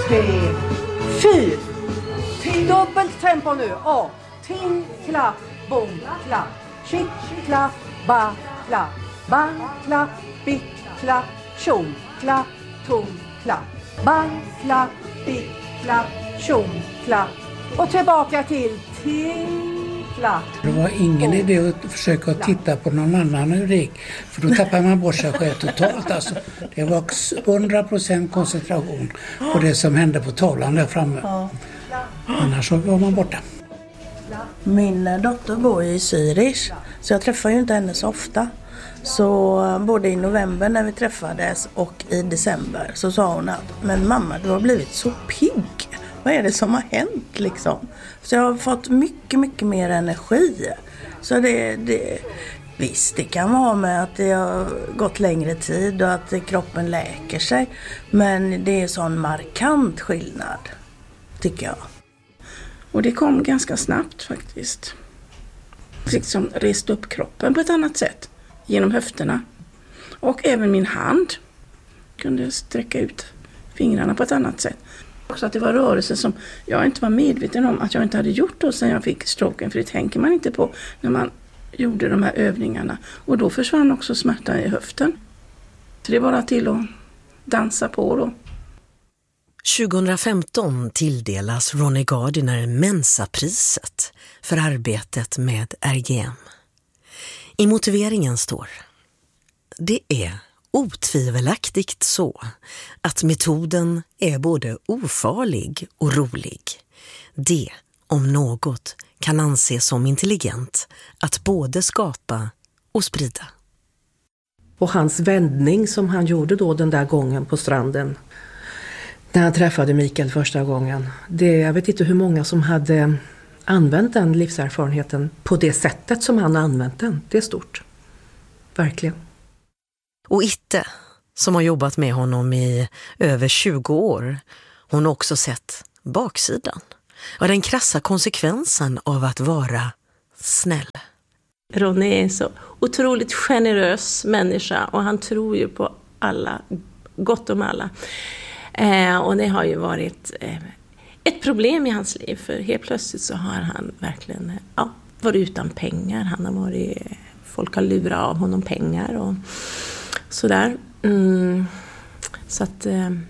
3, 4. Dubbelt tempo nu. Och ting, klapp, bom, klapp. Chick, klapp, ba, klapp. Bang, klapp, bick, klapp. Tjong, klapp, tom, klapp. Bang, klapp, bick, klapp. Tjong, klapp. Och tillbaka till ting, klapp. Det var ingen idé att försöka titta på någon annan hur det gick. För då tappar man bort sig själv totalt. Alltså. Det var 100% koncentration på det som hände på tavlan där framme. Annars så var man borta. Min dotter bor i Zürich, så jag träffar ju inte henne så ofta. Så både i november när vi träffades och i december så sa hon att men mamma, du har blivit så pigg. Vad är det som har hänt liksom? Så jag har fått mycket mer energi. Så visst, det kan vara med att det har gått längre tid och att kroppen läker sig. Men det är sån markant skillnad, tycker jag. Och det kom ganska snabbt faktiskt. Liksom reste upp kroppen på ett annat sätt. Genom höfterna. Och även min hand kunde sträcka ut fingrarna på ett annat sätt. Också att det var rörelser som jag inte var medveten om att jag inte hade gjort då sedan jag fick stroken. För det tänker man inte på när man gjorde de här övningarna. Och då försvann också smärtan i höften. Så det var bara till att dansa på då. 2015 tilldelas Ronnie Gardiner Mensa-priset för arbetet med RGM. I motiveringen står: det är otvivelaktigt så att metoden är både ofarlig och rolig. Det, om något, kan anses som intelligent att både skapa och sprida. Och hans vändning som han gjorde då den där gången på stranden när han träffade Mikael första gången. Jag vet inte hur många som hade använt den livserfarenheten på det sättet som han använt den. Det är stort. Verkligen. Och Itte, som har jobbat med honom i över 20 år, hon har också sett baksidan. Och den krassa konsekvensen av att vara snäll. Ronnie är en så otroligt generös människa och han tror ju på alla, gott om alla. Och det har ju varit ett problem i hans liv, för helt plötsligt så har han verkligen varit utan pengar. Han har varit, folk har lurat av honom pengar och sådär. Så att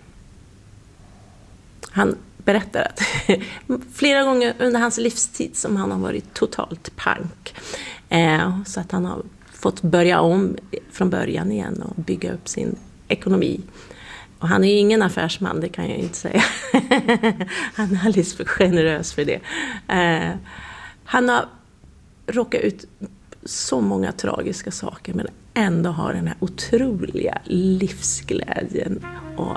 han berättar att flera gånger under hans livstid som han har varit totalt pank. Så att han har fått börja om från början igen och bygga upp sin ekonomi. Och han är ju ingen affärsman, det kan jag inte säga. Han är alldeles för generös för det. Han har råkat ut så många tragiska saker, men ändå har den här otroliga livsglädjen och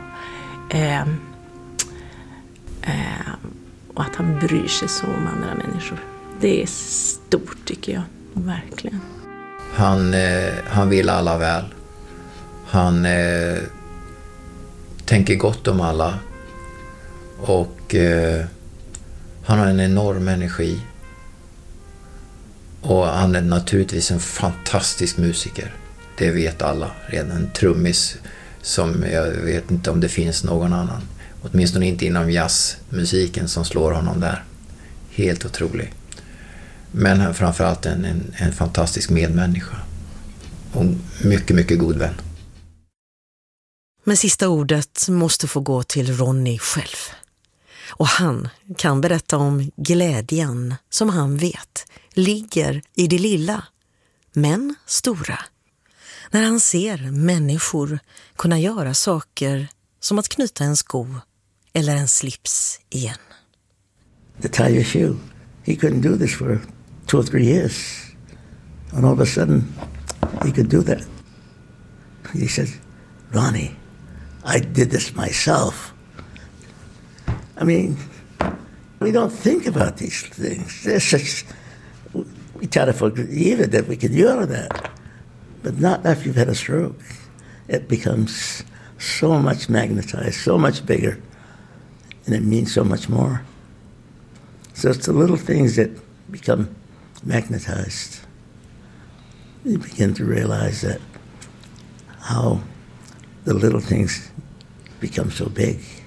att han bryr sig så om andra människor. Det är stort, tycker jag, verkligen. Han vill alla väl. Han tänker gott om alla. Och han har en enorm energi. Och han är naturligtvis en fantastisk musiker. Det vet alla. Redan en trummis som jag vet inte om det finns någon annan. Åtminstone inte inom jazzmusiken som slår honom där. Helt otrolig. Men framförallt en fantastisk medmänniska. Och mycket god vän. Men sista ordet måste få gå till Ronnie själv. Och han kan berätta om glädjen som han vet ligger i det lilla, men stora. När han ser människor kunna göra saker som att knyta en sko eller en slips igen. To tie your shoe. He couldn't do this for 2 or 3 years. And all of a sudden, he could do that. He said, Ronnie, I did this myself. I mean, we don't think about these things. We try to forgive it that we can do that. But not after you've had a stroke. It becomes so much magnetized, so much bigger, and it means so much more. So it's the little things that become magnetized. You begin to realize that how the little things become so big.